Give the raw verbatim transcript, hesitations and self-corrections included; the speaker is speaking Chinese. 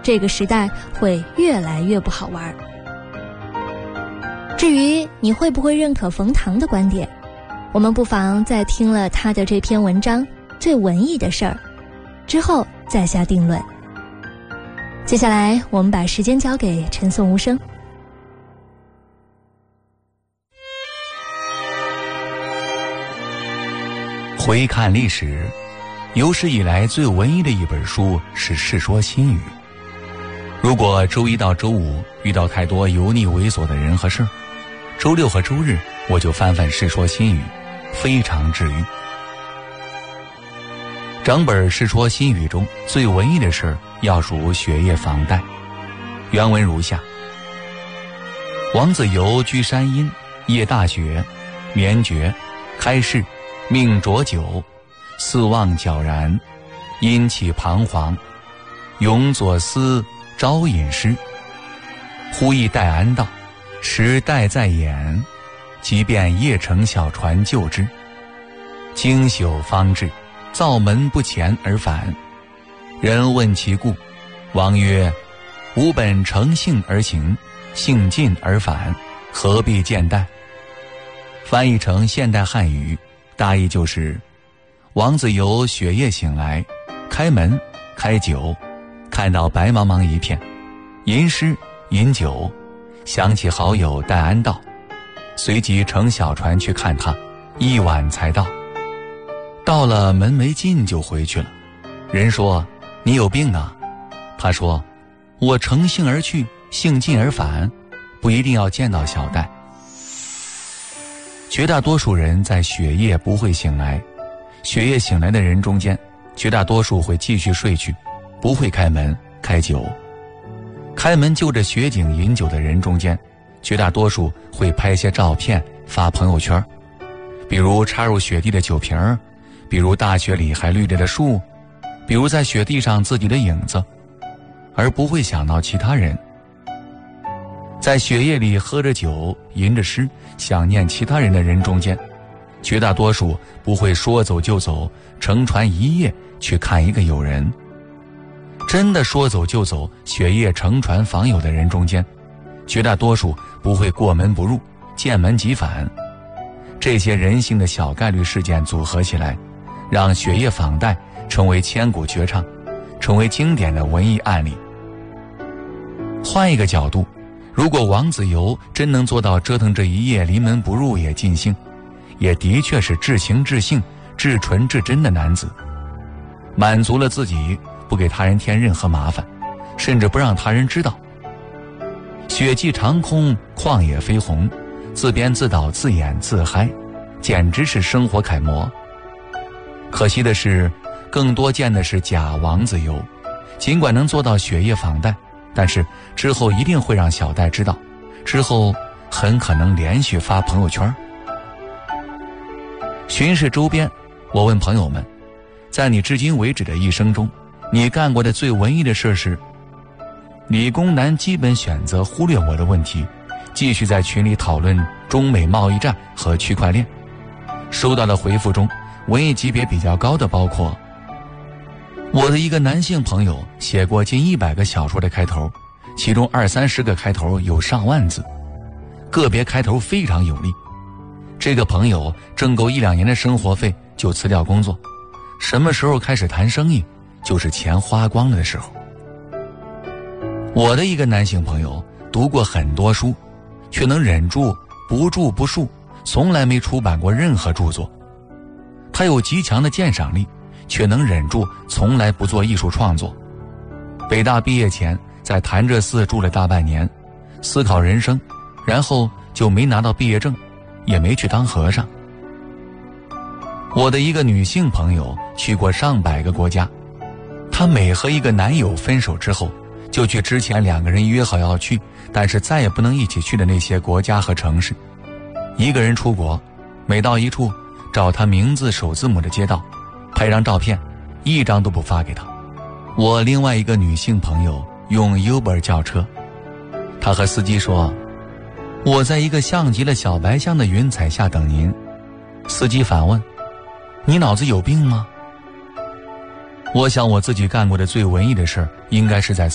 这个时代会越来越不好玩。至于你会不会认可冯唐的观点，我们不妨在听了他的这篇文章《最文艺的事儿》之后再下定论。接下来我们把时间交给陈颂无声。 回看历史，有史以来最文艺的一本书是《世说新语》。如果周一到周五遇到太多油腻猥琐的人和事儿，周六和周日我就翻翻《世说新语》，非常治愈。整本《世说新语》中最文艺的事儿要数雪夜访戴。原文如下：王子猷居山阴，夜大雪，眠觉，开市，命浊酒，四望皎然，阴气彷徨，永左思朝饮诗。忽忆戴安道，时戴在眼，即便夜乘小船救之。经宿方至，造门不前而返。人问其故，王曰：吾本乘兴而行，兴尽而返，何必见戴？翻译成现代汉语，大意就是王子猷雪夜醒来，开门开酒，看到白茫茫一片，吟诗饮酒，想起好友戴安道，随即乘小船去看他，一晚才到。到了门没进就回去了。人说：你有病啊？他说：我乘兴而去，兴尽而返，不一定要见到小戴。绝大多数人在雪夜不会醒来，雪夜醒来的人中间，绝大多数会继续睡去，不会开门开酒。开门就着雪景饮酒的人中间，绝大多数会拍些照片发朋友圈，比如插入雪地的酒瓶儿，比如大雪里还绿着的树，比如在雪地上自己的影子，而不会想到其他人。在雪夜里喝着酒吟着诗想念其他人的人中间，绝大多数不会说走就走，乘船一夜去看一个友人。真的说走就走，雪夜乘船访友的人中间，绝大多数不会过门不入，见门即返。这些人性的小概率事件组合起来，让雪夜访戴成为千古绝唱，成为经典的文艺案例。换一个角度，如果王子猷真能做到折腾这一夜临门不入也尽兴，也的确是至情至性至纯至真的男子，满足了自己，不给他人添任何麻烦，甚至不让他人知道。雪霁长空，旷野飞鸿，自编自导自演自嗨，简直是生活楷模。可惜的是，更多见的是假王子猷，尽管能做到雪夜访戴，但是之后一定会让小戴知道，之后很可能连续发朋友圈。巡视周边，我问朋友们，在你至今为止的一生中，你干过的最文艺的事是？理工男基本选择忽略我的问题，继续在群里讨论中美贸易战和区块链。收到的回复中，文艺级别比较高的包括：我的一个男性朋友写过近一百个小说的开头，其中二三十个开头有上万字，个别开头非常有力。这个朋友挣够一两年的生活费就辞掉工作，什么时候开始谈生意，就是钱花光了的时候。我的一个男性朋友读过很多书，却能忍住不著不述，从来没出版过任何著作。他有极强的鉴赏力，却能忍住从来不做艺术创作。北大毕业前在潭柘寺住了大半年，思考人生，然后就没拿到毕业证，也没去当和尚。我的一个女性朋友去过上百个国家，她每和一个男友分手之后，就去之前两个人约好要去，但是再也不能一起去的那些国家和城市。一个人出国，每到一处找他名字首字母的街道，拍张照片，一张都不发给他。我另外一个女性朋友用 Uber 叫车，她和司机说：我在一个像极了小白象的云彩下等您。司机反问：你脑子有病吗？我想我自己干过的最文艺的事儿，应该是在